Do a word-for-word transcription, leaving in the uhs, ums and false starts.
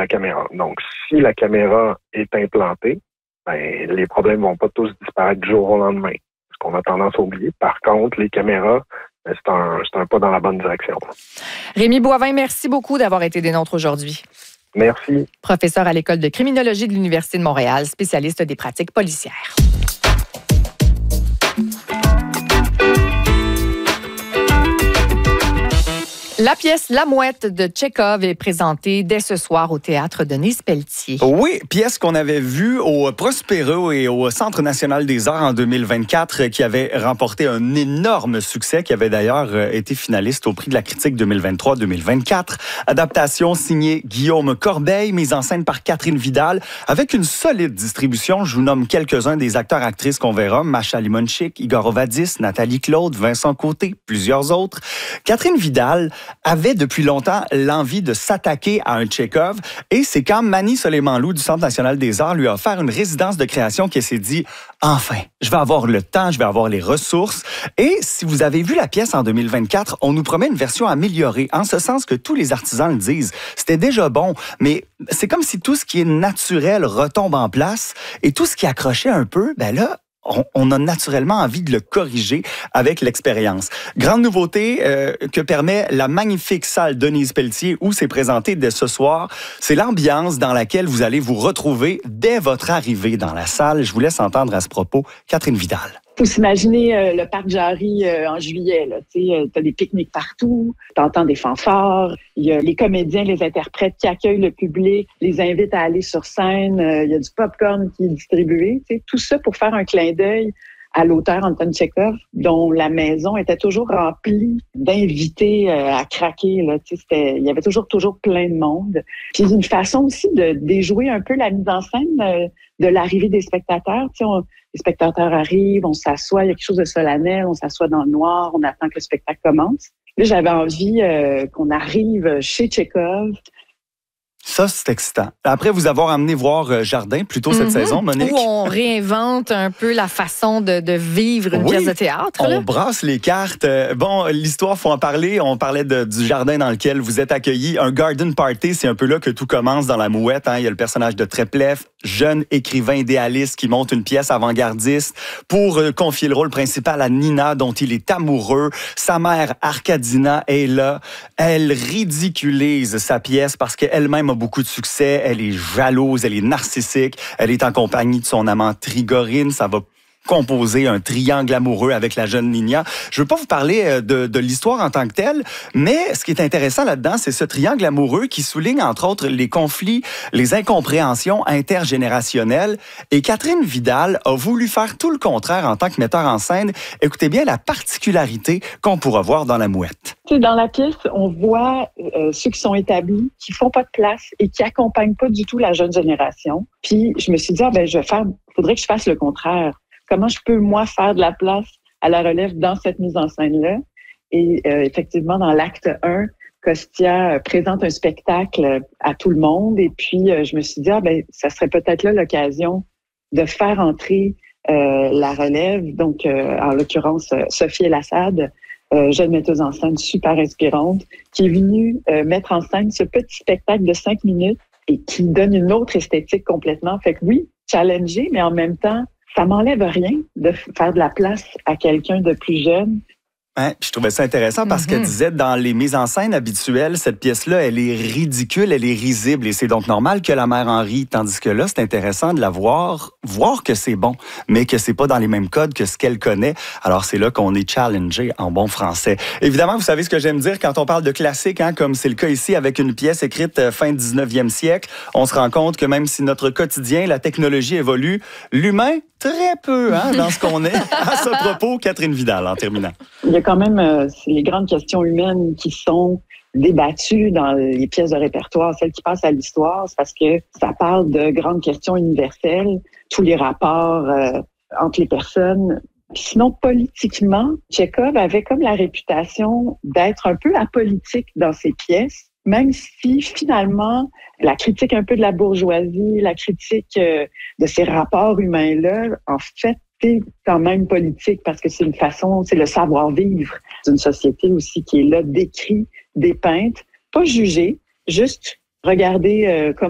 la caméra. Donc, si la caméra est implantée, ben, les problèmes vont pas tous disparaître du jour au lendemain. Ce qu'on a tendance à oublier. Par contre, les caméras, ben, c'est un, c'est un pas dans la bonne direction. Rémi Boivin, merci beaucoup d'avoir été des nôtres aujourd'hui. Merci. Professeur à l'École de criminologie de l'Université de Montréal, spécialiste des pratiques policières. La pièce La Mouette de Tchekhov est présentée dès ce soir au Théâtre Denise-Pelletier. Oui, pièce qu'on avait vue au Prospero et au Centre national des arts en deux mille vingt-quatre, qui avait remporté un énorme succès, qui avait d'ailleurs été finaliste au prix de la critique deux mille vingt-trois deux mille vingt-quatre. Adaptation signée Guillaume Corbeil, mise en scène par Catherine Vidal, avec une solide distribution. Je vous nomme quelques-uns des acteurs-actrices qu'on verra. Masha Limonchik, Igor Ovadis, Nathalie Claude, Vincent Côté, plusieurs autres. Catherine Vidal avait depuis longtemps l'envie de s'attaquer à un Tchekhov, et c'est quand Mani Soleimanlou du Centre national des arts lui a offert une résidence de création qu'elle s'est dit « Enfin, je vais avoir le temps, je vais avoir les ressources ». Et si vous avez vu la pièce en deux mille vingt-quatre, on nous promet une version améliorée, en ce sens que tous les artisans le disent. C'était déjà bon, mais c'est comme si tout ce qui est naturel retombe en place, et tout ce qui accrochait un peu, ben là, On, on a naturellement envie de le corriger avec l'expérience. Grande nouveauté euh, que permet la magnifique salle Denise-Pelletier où c'est présenté dès ce soir, c'est l'ambiance dans laquelle vous allez vous retrouver dès votre arrivée dans la salle. Je vous laisse entendre à ce propos Catherine Vidal. Faut s'imaginer euh, le parc Jarry euh, en juillet. Tu sais, euh, t'as des pique-niques partout, t'entends des fanfares, il y a les comédiens, les interprètes qui accueillent le public, les invitent à aller sur scène, il euh, y a du popcorn qui est distribué. Tu sais, tout ça pour faire un clin d'œil à l'auteur Anton Tchekhov, dont la maison était toujours remplie d'invités euh, à craquer. Là, tu sais, c'était, il y avait toujours toujours plein de monde. Puis une façon aussi de déjouer un peu la mise en scène euh, de l'arrivée des spectateurs. Tu sais, on, les spectateurs arrivent, on s'assoit, il y a quelque chose de solennel, on s'assoit dans le noir, on attend que le spectacle commence. Là, j'avais envie euh, qu'on arrive chez Tchekhov. Ça, c'est excitant. Après vous avoir amené voir Jardin plus tôt cette mm-hmm. saison, Monique. Où on réinvente un peu la façon de, de vivre une oui, pièce de théâtre. On là. brasse les cartes. Bon, l'histoire, faut en parler. On parlait de, du jardin dans lequel vous êtes accueillis. Un garden party, c'est un peu là que tout commence dans La Mouette. Hein. Il y a le personnage de Treplev, jeune écrivain idéaliste qui monte une pièce avant-gardiste pour euh, confier le rôle principal à Nina, dont il est amoureux. Sa mère, Arkadina, est là. Elle ridiculise sa pièce parce qu'elle-même a beaucoup de succès. Elle est jalouse, elle est narcissique. Elle est en compagnie de son amant Trigorine. Ça va composer un triangle amoureux avec la jeune Nina. Je veux pas vous parler de, de l'histoire en tant que telle, mais ce qui est intéressant là-dedans, c'est ce triangle amoureux qui souligne, entre autres, les conflits, les incompréhensions intergénérationnelles. Et Catherine Vidal a voulu faire tout le contraire en tant que metteur en scène. Écoutez bien la particularité qu'on pourra voir dans La Mouette. Dans la pièce, on voit euh, ceux qui sont établis, qui font pas de place et qui accompagnent pas du tout la jeune génération. Puis je me suis dit, ah, ben je vais faire, faudrait que je fasse le contraire. Comment je peux, moi, faire de la place à la relève dans cette mise en scène-là? Et euh, effectivement, dans l'acte un, Costia présente un spectacle à tout le monde. Et puis, euh, je me suis dit, ah, ben, ça serait peut-être là l'occasion de faire entrer euh, la relève. Donc, euh, en l'occurrence, Sophie Elassade, euh, jeune metteuse en scène super inspirante, qui est venue euh, mettre en scène ce petit spectacle de cinq minutes et qui donne une autre esthétique complètement. Fait que oui, challenger, mais en même temps, ça m'enlève rien de faire de la place à quelqu'un de plus jeune. Hein, je trouvais ça intéressant parce mm-hmm. qu'elle disait, dans les mises en scène habituelles, cette pièce-là, elle est ridicule, elle est risible, et c'est donc normal que la mère en rie, tandis que là, c'est intéressant de la voir, voir que c'est bon, mais que c'est pas dans les mêmes codes que ce qu'elle connaît. Alors, c'est là qu'on est challengé en bon français. Évidemment, vous savez ce que j'aime dire quand on parle de classique, hein, comme c'est le cas ici avec une pièce écrite fin dix-neuvième siècle, on se rend compte que même si notre quotidien, la technologie évolue, l'humain, très peu, hein, dans ce qu'on est. À ce propos, Catherine Vidal, en terminant. Il y a quand même euh, les grandes questions humaines qui sont débattues dans les pièces de répertoire, celles qui passent à l'histoire, c'est parce que ça parle de grandes questions universelles, tous les rapports euh, entre les personnes. Puis sinon, politiquement, Tchekhov avait comme la réputation d'être un peu apolitique dans ses pièces, même si finalement, la critique un peu de la bourgeoisie, la critique euh, de ces rapports humains-là, en fait, c'est quand même politique parce que c'est une façon, c'est le savoir-vivre d'une société aussi qui est là, décrit, dépeinte, pas jugé, juste regarder euh, comme